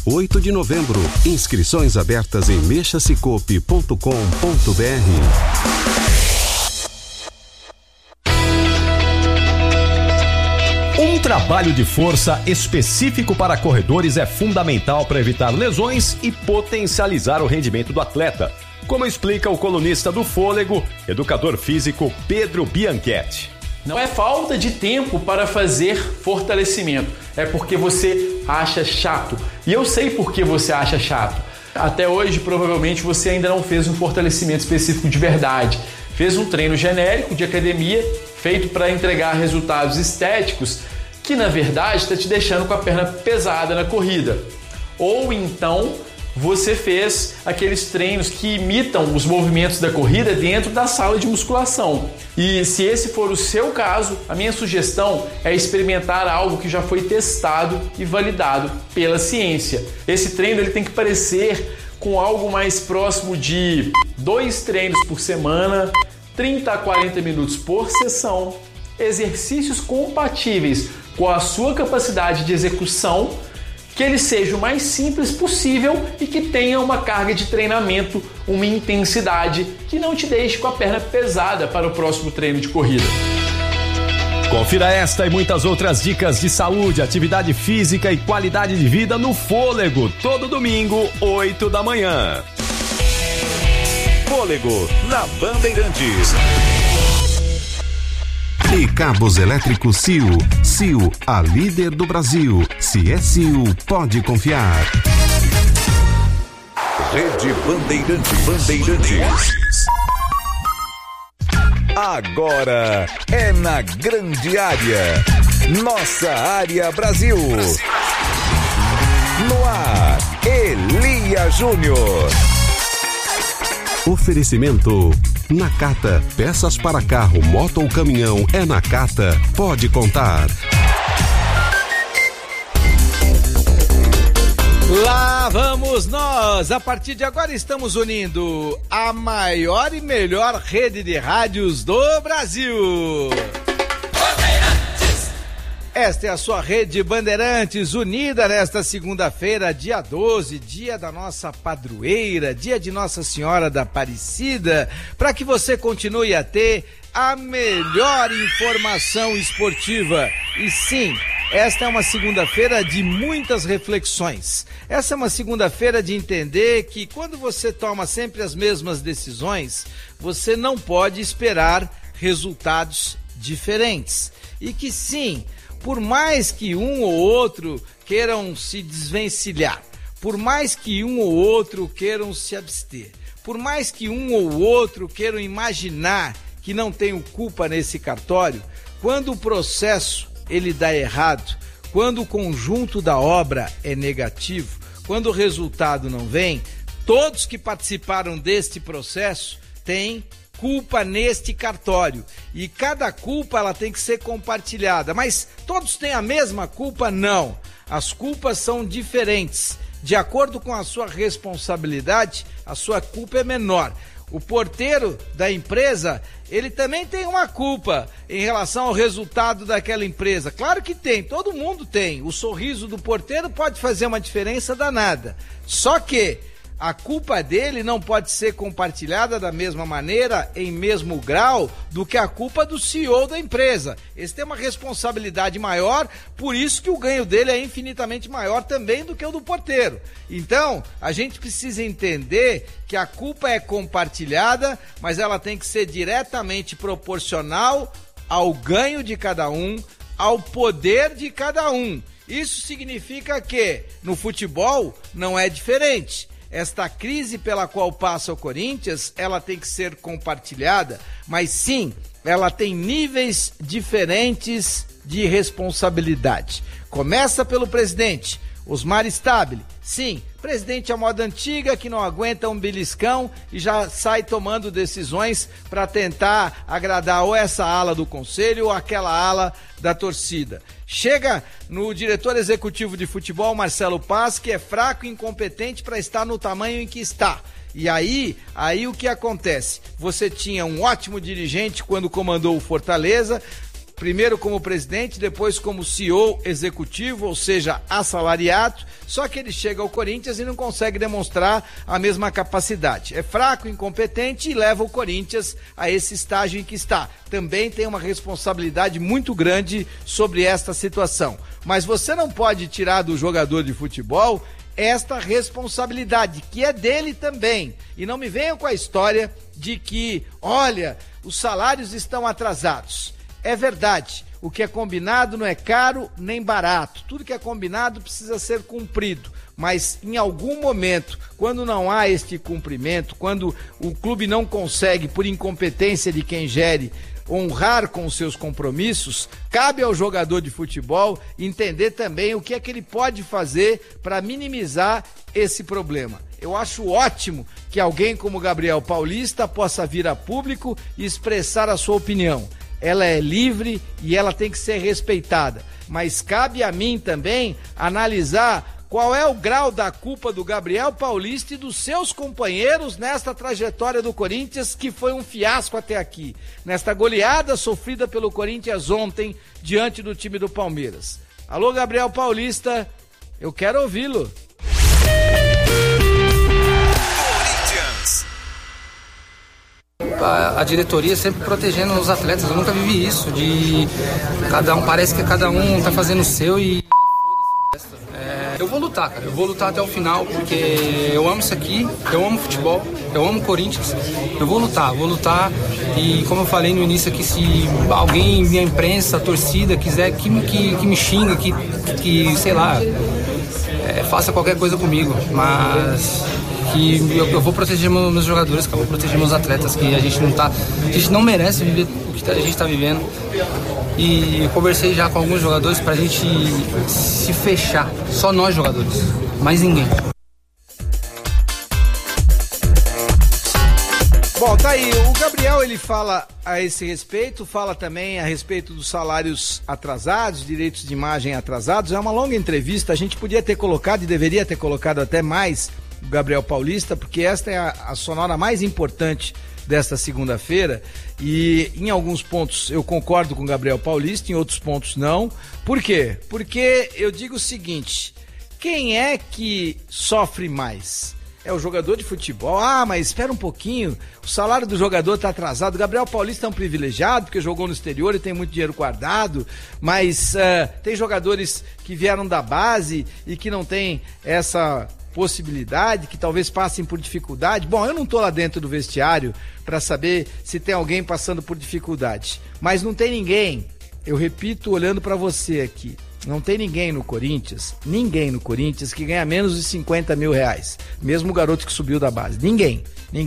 8 de novembro. Inscrições abertas em mexacicope.com.br. Um trabalho de força específico para corredores é fundamental para evitar lesões e potencializar o rendimento do atleta, como explica o colunista do Fôlego, educador físico Pedro Bianchetti. Não é falta de tempo para fazer fortalecimento, é porque você acha chato. E eu sei por que você acha chato. Até hoje, provavelmente, você ainda não fez um fortalecimento específico de verdade. Fez um treino genérico de academia, feito para entregar resultados estéticos, que na verdade está te deixando com a perna pesada na corrida. Ou então você fez aqueles treinos que imitam os movimentos da corrida dentro da sala de musculação. E se esse for o seu caso, a minha sugestão é experimentar algo que já foi testado e validado pela ciência. Esse treino ele tem que parecer com algo mais próximo de 2 treinos por semana, 30 a 40 minutos por sessão, exercícios compatíveis com a sua capacidade de execução, que ele seja o mais simples possível e que tenha uma carga de treinamento, uma intensidade que não te deixe com a perna pesada para o próximo treino de corrida. Confira esta e muitas outras dicas de saúde, atividade física e qualidade de vida no Fôlego, todo domingo, 8 da manhã. Fôlego, na Bandeirantes. E cabos elétricos Sil. Sil, a líder do Brasil. Se é Sil, pode confiar. Rede Bandeirantes. Agora é na grande área. Nossa área Brasil. No ar, Elia Júnior. Oferecimento Nakata, peças para carro, moto ou caminhão é Nakata, pode contar. Lá vamos nós! A partir de agora estamos unindo a maior e melhor rede de rádios do Brasil. Esta é a sua rede Bandeirantes, unida nesta segunda-feira, dia 12, dia da nossa padroeira, dia de Nossa Senhora da Aparecida, para que você continue a ter a melhor informação esportiva. E sim, esta é uma segunda-feira de muitas reflexões. Essa é uma segunda-feira de entender que quando você toma sempre as mesmas decisões, você não pode esperar resultados diferentes. E que sim, por mais que um ou outro queiram se desvencilhar, por mais que um ou outro queiram se abster, por mais que um ou outro queiram imaginar que não tenho culpa nesse cartório, quando o processo ele dá errado, quando o conjunto da obra é negativo, quando o resultado não vem, todos que participaram deste processo têm culpa neste cartório, e cada culpa ela tem que ser compartilhada, mas todos têm a mesma culpa? Não, as culpas são diferentes, de acordo com a sua responsabilidade, a sua culpa é menor. O porteiro da empresa, ele também tem uma culpa em relação ao resultado daquela empresa. Claro que tem, todo mundo tem. O sorriso do porteiro pode fazer uma diferença danada. Só que a culpa dele não pode ser compartilhada da mesma maneira, em mesmo grau, do que a culpa do CEO da empresa. Esse tem uma responsabilidade maior, por isso que o ganho dele é infinitamente maior também do que o do porteiro. Então, a gente precisa entender que a culpa é compartilhada, mas ela tem que ser diretamente proporcional ao ganho de cada um, ao poder de cada um. Isso significa que, no futebol, não é diferente. Esta crise pela qual passa o Corinthians, ela tem que ser compartilhada, mas sim, ela tem níveis diferentes de responsabilidade. Começa pelo presidente, Osmar Stabile. Sim, presidente à moda antiga que não aguenta um beliscão e já sai tomando decisões para tentar agradar ou essa ala do conselho ou aquela ala da torcida. Chega no diretor executivo de futebol, Marcelo Paz, que é fraco e incompetente para estar no tamanho em que está. E aí o que acontece? Você tinha um ótimo dirigente quando comandou o Fortaleza, primeiro como presidente, depois como CEO executivo, ou seja, assalariado, só que ele chega ao Corinthians e não consegue demonstrar a mesma capacidade. É fraco, incompetente e leva o Corinthians a esse estágio em que está. Também tem uma responsabilidade muito grande sobre esta situação. Mas você não pode tirar do jogador de futebol esta responsabilidade, que é dele também. E não me venham com a história de que, olha, os salários estão atrasados. É verdade, o que é combinado não é caro nem barato. Tudo que é combinado precisa ser cumprido. Mas em algum momento, quando não há este cumprimento, quando o clube não consegue, por incompetência de quem gere, honrar com os seus compromissos, cabe ao jogador de futebol entender também o que é que ele pode fazer para minimizar esse problema. Eu acho ótimo que alguém como Gabriel Paulista possa vir a público e expressar a sua opinião. Ela é livre e ela tem que ser respeitada. Mas cabe a mim também analisar qual é o grau da culpa do Gabriel Paulista e dos seus companheiros nesta trajetória do Corinthians, que foi um fiasco até aqui, nesta goleada sofrida pelo Corinthians ontem diante do time do Palmeiras. Alô, Gabriel Paulista, eu quero ouvi-lo. A diretoria sempre protegendo os atletas, eu nunca vivi isso, de cada um, parece que cada um tá fazendo o seu e eu vou lutar, cara, eu vou lutar até o final, porque eu amo isso aqui, eu amo futebol, eu amo Corinthians, eu vou lutar e como eu falei no início aqui, se alguém, minha imprensa, a torcida quiser que me xingue, que sei lá, faça qualquer coisa comigo, mas que eu vou proteger meus jogadores, que eu vou proteger meus atletas, que a gente não merece viver o que a gente está vivendo. E eu conversei já com alguns jogadores pra gente se fechar, só nós jogadores, mais ninguém. Bom, tá aí, o Gabriel ele fala a esse respeito, fala também a respeito dos salários atrasados, direitos de imagem atrasados. É uma longa entrevista, a gente podia ter colocado e deveria ter colocado até mais o Gabriel Paulista, porque esta é a sonora mais importante desta segunda-feira, e em alguns pontos eu concordo com o Gabriel Paulista, em outros pontos não. Por quê? Porque eu digo o seguinte, quem é que sofre mais? É o jogador de futebol. Ah, mas espera um pouquinho, o salário do jogador está atrasado. O Gabriel Paulista é um privilegiado, porque jogou no exterior e tem muito dinheiro guardado, mas tem jogadores que vieram da base e que não tem essa possibilidade, que talvez passem por dificuldade. Bom, eu não estou lá dentro do vestiário para saber se tem alguém passando por dificuldade, mas não tem ninguém, eu repito olhando para você aqui, não tem ninguém no Corinthians que ganha menos de 50 mil reais, mesmo o garoto que subiu da base, ninguém.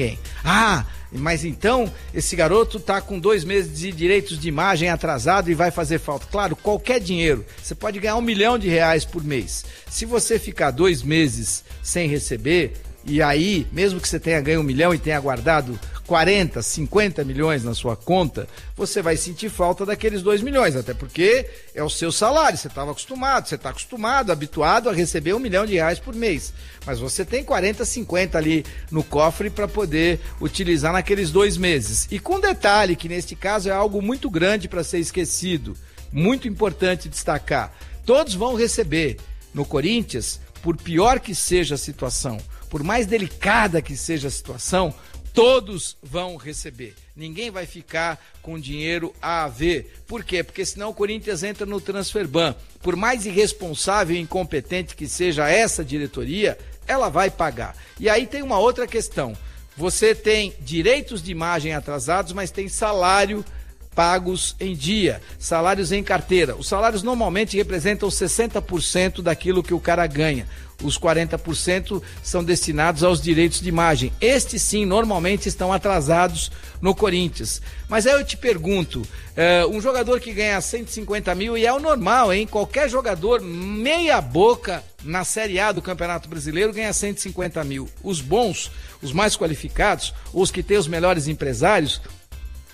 Ah, mas então esse garoto tá com 2 meses de direitos de imagem atrasado e vai fazer falta. Claro, qualquer dinheiro, você pode ganhar R$1 milhão por mês. Se você ficar 2 meses sem receber, e aí, mesmo que você tenha ganho 1 milhão e tenha guardado 40, 50 milhões na sua conta, você vai sentir falta daqueles 2 milhões, até porque é o seu salário, você está acostumado, habituado a receber R$1 milhão por mês, mas você tem 40, 50 ali no cofre para poder utilizar naqueles 2 meses. E com detalhe, que neste caso é algo muito grande para ser esquecido, muito importante destacar, todos vão receber. No Corinthians, por pior que seja a situação, por mais delicada que seja a situação, todos vão receber. Ninguém vai ficar com dinheiro a ver. Por quê? Porque senão o Corinthians entra no transferban. Por mais irresponsável e incompetente que seja essa diretoria, ela vai pagar. E aí tem uma outra questão. Você tem direitos de imagem atrasados, mas tem salário pagos em dia, salários em carteira. Os salários normalmente representam 60% daquilo que o cara ganha. Os 40% são destinados aos direitos de imagem. Estes sim, normalmente estão atrasados no Corinthians. Mas aí eu te pergunto, um jogador que ganha 150 mil, e é o normal, hein? Qualquer jogador meia boca na Série A do Campeonato Brasileiro ganha 150 mil. Os bons, os mais qualificados, os que têm os melhores empresários,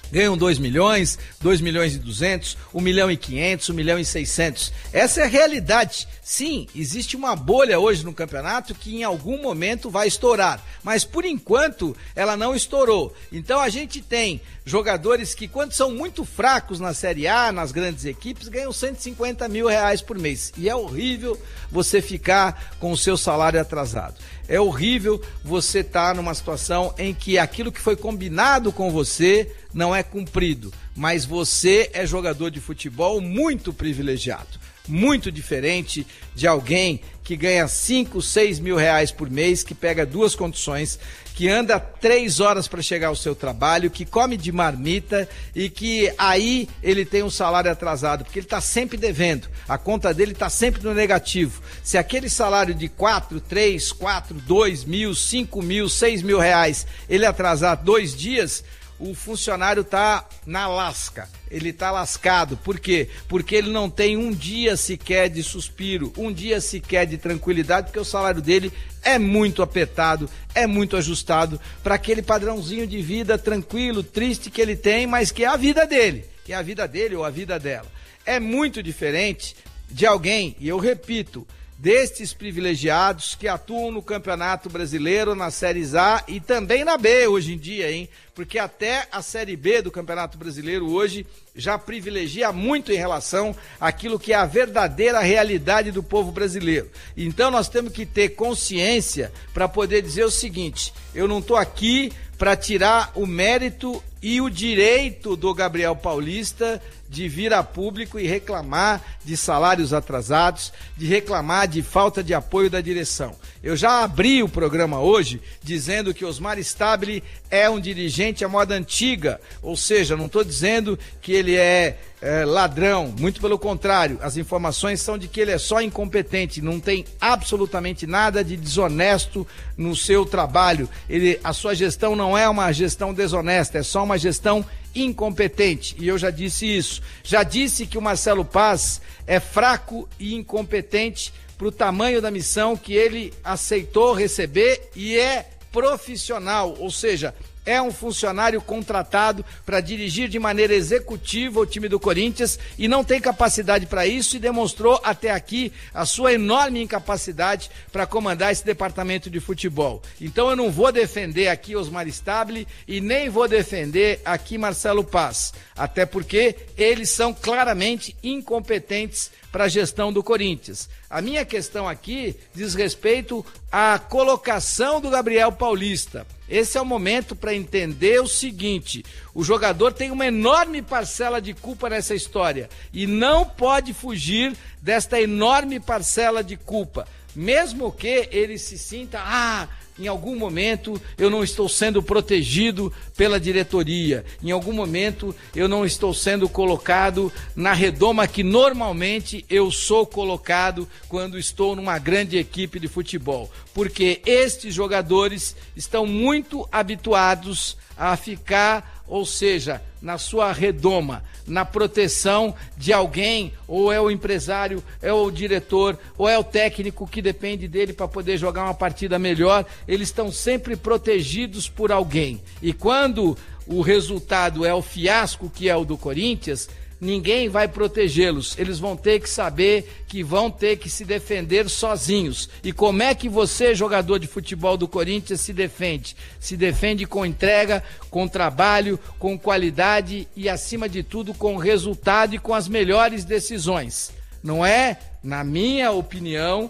ganham 2 milhões, 2 milhões e 200, 1 milhão e 500, 1 milhão e 600. Essa é a realidade. Sim, existe uma bolha hoje no campeonato que em algum momento vai estourar, mas por enquanto ela não estourou. Então a gente tem jogadores que, quando são muito fracos na Série A, nas grandes equipes, ganham 150 mil reais por mês. E é horrível você ficar com o seu salário atrasado. É horrível você estar numa situação em que aquilo que foi combinado com você não é cumprido, mas você é jogador de futebol muito privilegiado, muito diferente de alguém que ganha 5, 6 mil reais por mês, que pega 2 condições, que anda 3 horas para chegar ao seu trabalho, que come de marmita e que aí ele tem um salário atrasado, porque ele está sempre devendo, a conta dele está sempre no negativo. Se aquele salário de 4, 3, 4, 2 mil, 5 mil, 6 mil reais, ele atrasar 2 dias, o funcionário está na lasca, ele está lascado. Por quê? Porque ele não tem um dia sequer de suspiro, um dia sequer de tranquilidade, porque o salário dele é muito apertado, é muito ajustado para aquele padrãozinho de vida tranquilo, triste que ele tem, mas que é a vida dele, que é a vida dele ou a vida dela. É muito diferente de alguém, e eu repito, destes privilegiados que atuam no Campeonato Brasileiro, na Série A e também na B hoje em dia, hein? Porque até a Série B do Campeonato Brasileiro hoje já privilegia muito em relação àquilo que é a verdadeira realidade do povo brasileiro. Então nós temos que ter consciência para poder dizer o seguinte: eu não estou aqui para tirar o mérito e o direito do Gabriel Paulista de vir a público e reclamar de salários atrasados, de reclamar de falta de apoio da direção. Eu já abri o programa hoje dizendo que Osmar Stabile é um dirigente à moda antiga, ou seja, não estou dizendo que ele é ladrão, muito pelo contrário, as informações são de que ele é só incompetente, não tem absolutamente nada de desonesto no seu trabalho. A sua gestão não é uma gestão desonesta, é só uma gestão incompetente, e eu já disse isso. Já disse que o Marcelo Paz é fraco e incompetente para o tamanho da missão que ele aceitou receber e é profissional, ou seja, é um funcionário contratado para dirigir de maneira executiva o time do Corinthians e não tem capacidade para isso e demonstrou até aqui a sua enorme incapacidade para comandar esse departamento de futebol. Então eu não vou defender aqui Osmar Stabile e nem vou defender aqui Marcelo Paz, até porque eles são claramente incompetentes para a gestão do Corinthians. A minha questão aqui diz respeito à colocação do Gabriel Paulista. Esse é o momento para entender o seguinte: o jogador tem uma enorme parcela de culpa nessa história e não pode fugir desta enorme parcela de culpa, mesmo que ele se sinta, em algum momento eu não estou sendo protegido pela diretoria, em algum momento eu não estou sendo colocado na redoma que normalmente eu sou colocado quando estou numa grande equipe de futebol, porque estes jogadores estão muito habituados a ficar, ou seja, na sua redoma, na proteção de alguém, ou é o empresário, é o diretor, ou é o técnico que depende dele para poder jogar uma partida melhor. Eles estão sempre protegidos por alguém. E quando o resultado é o fiasco que é o do Corinthians, ninguém vai protegê-los. Eles vão ter que saber que vão ter que se defender sozinhos. E como é que você, jogador de futebol do Corinthians, se defende? Se defende com entrega, com trabalho, com qualidade e, acima de tudo, com resultado e com as melhores decisões. Não é? Na minha opinião,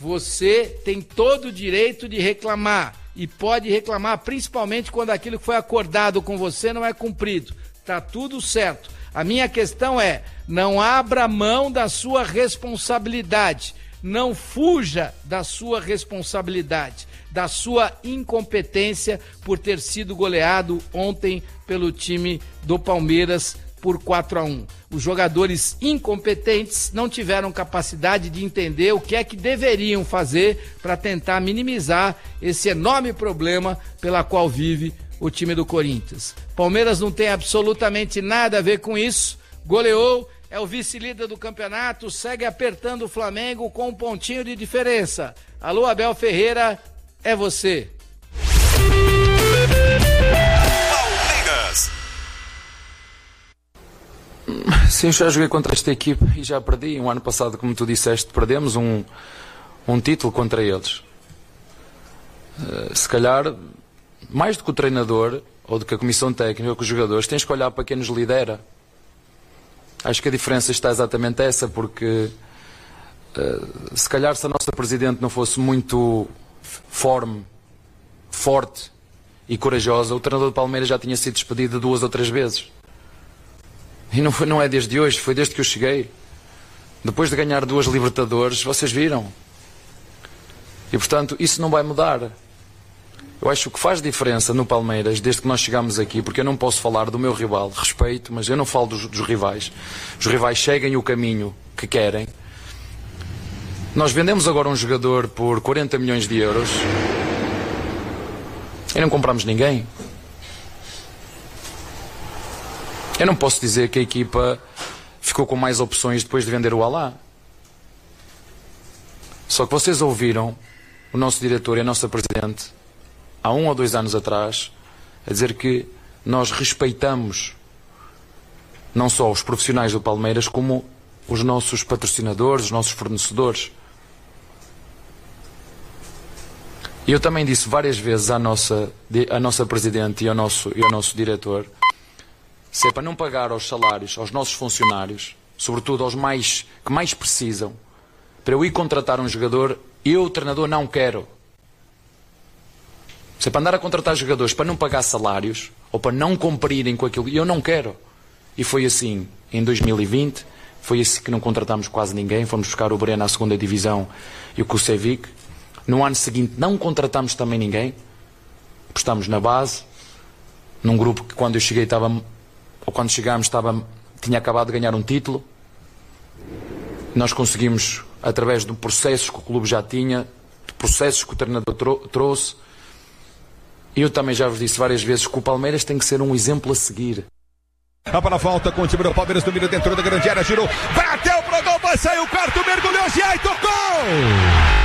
você tem todo o direito de reclamar. E pode reclamar principalmente quando aquilo que foi acordado com você não é cumprido. Tá tudo certo. A minha questão é: não abra mão da sua responsabilidade, não fuja da sua responsabilidade, da sua incompetência por ter sido goleado ontem pelo time do Palmeiras por 4-1. Os jogadores incompetentes não tiveram capacidade de entender o que é que deveriam fazer para tentar minimizar esse enorme problema pela qual vive o time do Corinthians. Palmeiras não tem absolutamente nada a ver com isso, goleou, é o vice-líder do campeonato, segue apertando o Flamengo com um pontinho de diferença. Alô, Abel Ferreira, é você. Palmeiras. Sim, já joguei contra esta equipe e já perdi. Um ano passado, como tu disseste, perdemos um título contra eles. Se calhar, mais do que o treinador, ou do que a comissão técnica, ou que os jogadores, tens que olhar para quem nos lidera. Acho que a diferença está exatamente essa, porque se calhar se a nossa Presidente não fosse muito forte e corajosa, o treinador do Palmeiras já tinha sido despedido 2 ou 3 vezes. E não é desde hoje, foi desde que eu cheguei. Depois de ganhar 2 Libertadores, vocês viram. E portanto, isso não vai mudar. Eu acho que o que faz diferença no Palmeiras, desde que nós chegamos aqui, porque eu não posso falar do meu rival, respeito, mas eu não falo dos rivais. Os rivais seguem o caminho que querem. Nós vendemos agora um jogador por 40 milhões de euros e não compramos ninguém. Eu não posso dizer que a equipa ficou com mais opções depois de vender o Alá. Só que vocês ouviram o nosso diretor e a nossa Presidente há 1 ou 2 anos atrás a dizer que nós respeitamos não só os profissionais do Palmeiras, como os nossos patrocinadores, os nossos fornecedores. E eu também disse várias vezes à nossa Presidente e ao nosso diretor, se é para não pagar aos salários, aos nossos funcionários, sobretudo aos que mais precisam, para eu ir contratar um jogador, eu, treinador, não quero. Se é para andar a contratar jogadores para não pagar salários, ou para não cumprirem com aquilo, eu não quero. E foi assim em 2020, foi assim que não contratámos quase ninguém, fomos buscar o Breno à 2ª divisão e o Kusevic. No ano seguinte não contratámos também ninguém, apostámos na base, num grupo que quando eu cheguei quando chegámos tinha acabado de ganhar um título. Nós conseguimos, através de processos que o clube já tinha, de processos que o treinador trouxe. E eu também já vos disse várias vezes que o Palmeiras tem que ser um exemplo a seguir. Para a volta com o time do Palmeiras, domina dentro da grande área, girou, bateu pro gol, vai sair o quarto, mergulhou, já e tocou!